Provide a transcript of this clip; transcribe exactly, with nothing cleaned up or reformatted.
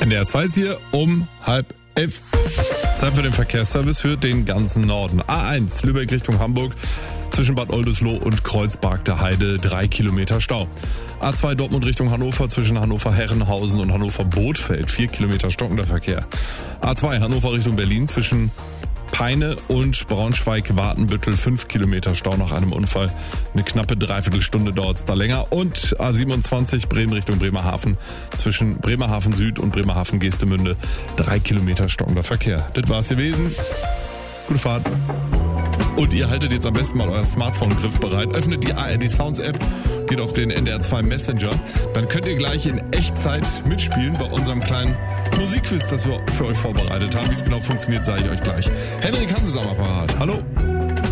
N D R zwei ist hier um halb elf. Zeit für den Verkehrsservice für den ganzen Norden. A eins, Lübeck Richtung Hamburg. Zwischen Bad Oldesloe und Kreuzberg der Heide drei Kilometer Stau. A zwei Dortmund Richtung Hannover zwischen Hannover-Herrenhausen und Hannover-Bothfeld vier Kilometer stockender Verkehr. A zwei Hannover Richtung Berlin zwischen Peine und Braunschweig-Watenbüttel fünf Kilometer Stau nach einem Unfall. Eine knappe Dreiviertelstunde dauert es da länger. Und A siebenundzwanzig Bremen Richtung Bremerhaven zwischen Bremerhaven Süd und Bremerhaven Geestemünde drei Kilometer stockender Verkehr. Das war's gewesen. Gute Fahrt. Und ihr haltet jetzt am besten mal euer Smartphone griffbereit, öffnet die A R D Sounds App, geht auf den N D R zwei Messenger, dann könnt ihr gleich in Echtzeit mitspielen bei unserem kleinen Musikquiz, das wir für euch vorbereitet haben. Wie es genau funktioniert, sage ich euch gleich. Henrik Hanses am Apparat. Hallo.